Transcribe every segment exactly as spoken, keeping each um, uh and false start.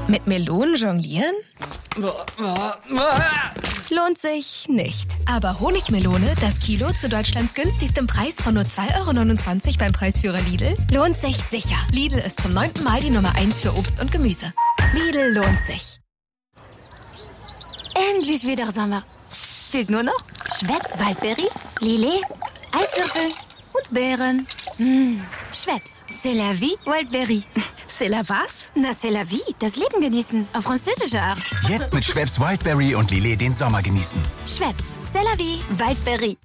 Mit Melonen jonglieren? Lohnt sich nicht. Aber Honigmelone, das Kilo zu Deutschlands günstigstem Preis von nur zwei Euro neunundzwanzig beim Preisführer Lidl, lohnt sich sicher. Lidl ist zum neunten Mal die Nummer eins für Obst und Gemüse. Lidl lohnt sich. Endlich wieder Sommer. Fehlt nur noch Schweppes Waldbeere, Lillet, Eiswürfel und Beeren. Mmh. Schweppes, c'est la vie, Wildberry. C'est la was? Na, c'est la vie, das Leben genießen, auf französische Art. Jetzt mit Schweppes Wildberry und Lillet den Sommer genießen. Schweppes, c'est la vie, Wildberry.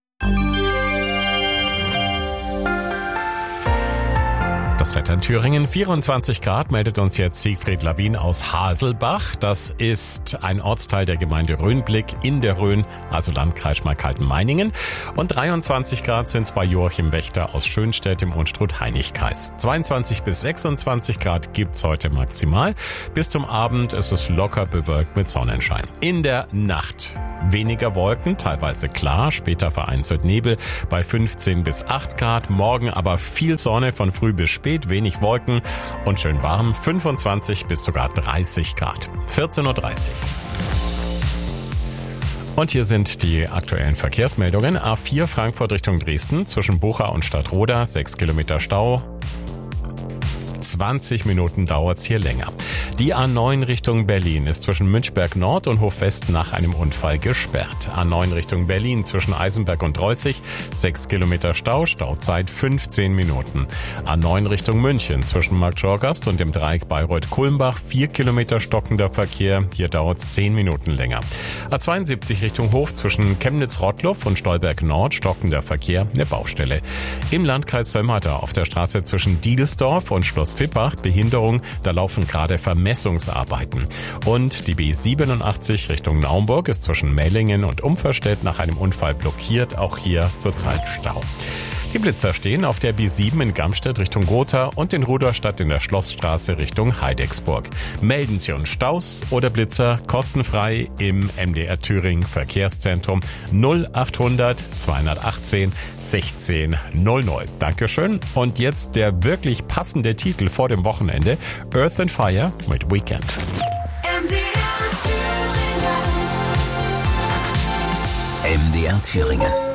Das Wetter in Thüringen, vierundzwanzig Grad, meldet uns jetzt Siegfried Lawin aus Haselbach. Das ist ein Ortsteil der Gemeinde Rhönblick in der Rhön, also Landkreis Schmalkalden-Meiningen. Und dreiundzwanzig Grad sind es bei Joachim Wächter aus Schönstedt im Unstrut-Heinig-Kreis. zweiundzwanzig bis sechsundzwanzig Grad gibt's heute maximal. Bis zum Abend ist es locker bewölkt mit Sonnenschein. In der Nacht weniger Wolken, teilweise klar, später vereinzelt Nebel bei fünfzehn bis acht Grad. Morgen aber viel Sonne von früh bis spät. Wenig Wolken und schön warm, fünfundzwanzig bis sogar dreißig Grad. vierzehn Uhr dreißig. Und hier sind die aktuellen Verkehrsmeldungen. A vier Frankfurt Richtung Dresden, zwischen Bucha und Stadtroda, sechs Kilometer Stau. zwanzig Minuten dauert's hier länger. Die A neun Richtung Berlin ist zwischen Münchberg Nord und Hofwest nach einem Unfall gesperrt. A neun Richtung Berlin zwischen Eisenberg und Dreußig, sechs Kilometer Stau, Stauzeit fünfzehn Minuten. A neun Richtung München zwischen Marktschorgast und dem Dreieck Bayreuth-Kulmbach, vier Kilometer stockender Verkehr, hier dauert's zehn Minuten länger. A zweiundsiebzig Richtung Hof zwischen Chemnitz-Rottluff und Stolberg Nord, stockender Verkehr, eine Baustelle. Im Landkreis Sömmerda auf der Straße zwischen Diedelsdorf und Schloss Fippach, Behinderung, da laufen gerade Vermessungsarbeiten. Und die B siebenundachtzig Richtung Naumburg ist zwischen Mellingen und Umverstedt nach einem Unfall blockiert, auch hier zurzeit Stau. Die Blitzer stehen auf der B sieben in Gamstedt Richtung Gotha und in Rudolstadt in der Schlossstraße Richtung Heidecksburg. Melden Sie uns Staus oder Blitzer kostenfrei im M D R Thüringen Verkehrszentrum null achthundert zweihundertachtzehn sechzehn null null. Dankeschön. Und jetzt der wirklich passende Titel vor dem Wochenende: Earth and Fire mit Weekend. M D R Thüringen. M D R Thüringen.